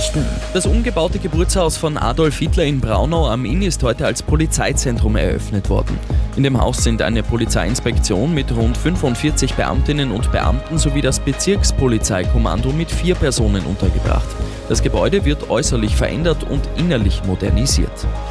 Nachrichten. Das umgebaute Geburtshaus von Adolf Hitler in Braunau am Inn ist heute als Polizeizentrum eröffnet worden. In dem Haus sind eine Polizeiinspektion mit rund 45 Beamtinnen und Beamten sowie das Bezirkspolizeikommando mit 4 Personen untergebracht. Das Gebäude wird äußerlich verändert und innerlich modernisiert.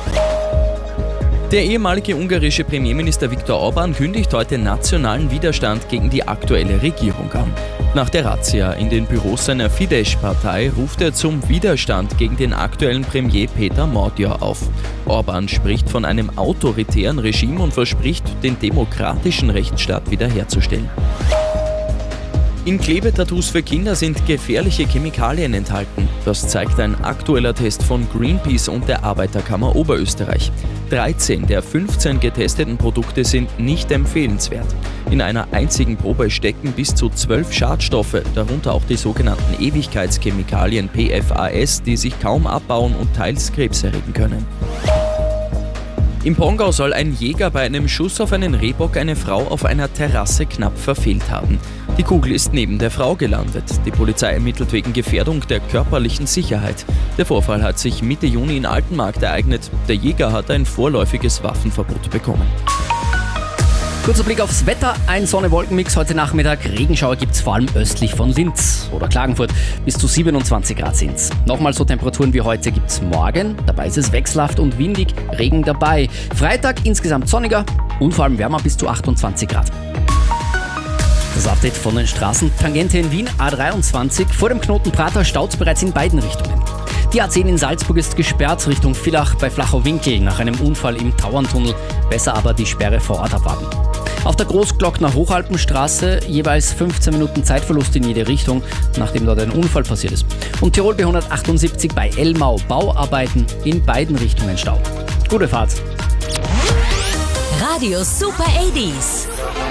Der ehemalige ungarische Premierminister Viktor Orbán kündigt heute nationalen Widerstand gegen die aktuelle Regierung an. Nach der Razzia in den Büros seiner Fidesz-Partei ruft er zum Widerstand gegen den aktuellen Premier Péter Magyar auf. Orbán spricht von einem autoritären Regime und verspricht, den demokratischen Rechtsstaat wiederherzustellen. In Klebetattoos für Kinder sind gefährliche Chemikalien enthalten. Das zeigt ein aktueller Test von Greenpeace und der Arbeiterkammer Oberösterreich. 13 der 15 getesteten Produkte sind nicht empfehlenswert. In einer einzigen Probe stecken bis zu 12 Schadstoffe, darunter auch die sogenannten Ewigkeitschemikalien PFAS, die sich kaum abbauen und teils krebserregend können. Im Pongau soll ein Jäger bei einem Schuss auf einen Rehbock eine Frau auf einer Terrasse knapp verfehlt haben. Die Kugel ist neben der Frau gelandet. Die Polizei ermittelt wegen Gefährdung der körperlichen Sicherheit. Der Vorfall hat sich Mitte Juni in Altenmarkt ereignet. Der Jäger hat ein vorläufiges Waffenverbot bekommen. Kurzer Blick aufs Wetter. Ein Sonne-Wolken-Mix heute Nachmittag. Regenschauer gibt es vor allem östlich von Linz oder Klagenfurt. Bis zu 27 Grad sind's. Nochmal so Temperaturen wie heute gibt's morgen. Dabei ist es wechselhaft und windig. Regen dabei. Freitag insgesamt sonniger und vor allem wärmer bis zu 28 Grad. Das Update von den Straßen. Tangente in Wien, A23. Vor dem Knoten Prater staut's bereits in beiden Richtungen. Die A10 in Salzburg ist gesperrt Richtung Villach bei Flachau-Winkel nach einem Unfall im Tauerntunnel. Besser aber die Sperre vor Ort abwarten. Auf der Großglockner Hochalpenstraße jeweils 15 Minuten Zeitverlust in jede Richtung, nachdem dort ein Unfall passiert ist. Und Tirol B178 bei Elmau, Bauarbeiten in beiden Richtungen Stau. Gute Fahrt! Radio Super 80s.